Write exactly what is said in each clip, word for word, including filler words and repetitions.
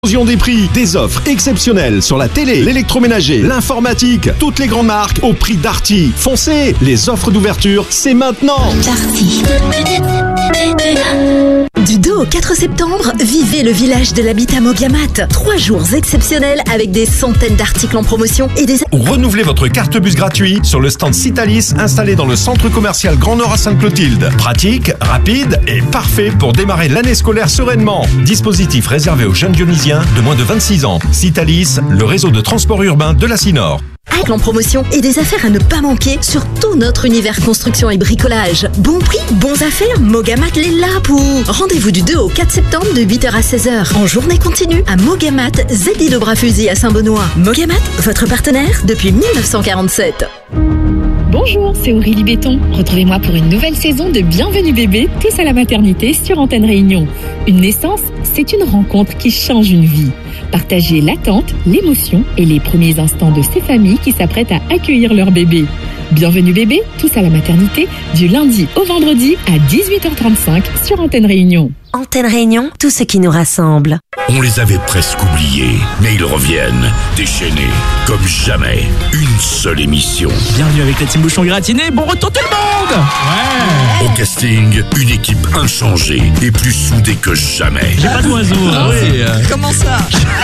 Explosion des prix, des offres exceptionnelles sur la télé, l'électroménager, l'informatique, toutes les grandes marques au prix Darty. Foncez, les offres d'ouverture, c'est maintenant. Darty. Du deux au quatre septembre, vivez le village de l'habitat Mogamat. Trois jours exceptionnels avec des centaines d'articles en promotion et des... Ou renouvelez votre carte bus gratuit sur le stand Citalis installé dans le centre commercial Grand Nord à Sainte-Clotilde. Pratique, rapide et parfait pour démarrer l'année scolaire sereinement. Dispositif réservé aux jeunes dionysiens de moins de vingt-six ans. Citalis, le réseau de transport urbain de la Cinor. Avec en promotion et des affaires à ne pas manquer sur tout notre univers construction et bricolage. Bon prix, bons affaires, Mogamat l'est là pour. Rendez-vous du deux au quatre septembre de huit heures à seize heures en journée continue à Mogamat, Zeddy de Bras-Fusil à Saint-Benoît. Mogamat, votre partenaire depuis mille neuf cent quarante-sept. Bonjour, c'est Aurélie Béton. Retrouvez-moi pour une nouvelle saison de Bienvenue bébé, tous à la maternité sur Antenne Réunion. Une naissance, c'est une rencontre qui change une vie. Partagez l'attente, l'émotion et les premiers instants de ces familles qui s'apprêtent à accueillir leur bébé. Bienvenue bébé, tous à la maternité, du lundi au vendredi à dix-huit heures trente-cinq sur Antenne Réunion. Antenne Réunion, tout ce qui nous rassemble. On les avait presque oubliés, mais ils reviennent, déchaînés, comme jamais. Une seule émission. Bienvenue avec la team Bouchon Gratiné, bon retour tout le monde. Ouais. Au casting, une équipe inchangée et plus soudée que jamais. J'ai pas d'oiseau. Ah oui. Comment ça?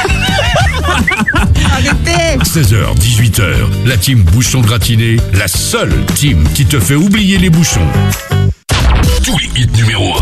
Arrêtez. seize heures, dix-huit heures, la team Bouchon Gratiné, la seule team qui te fait oublier les bouchons. Tous les hits numéro un.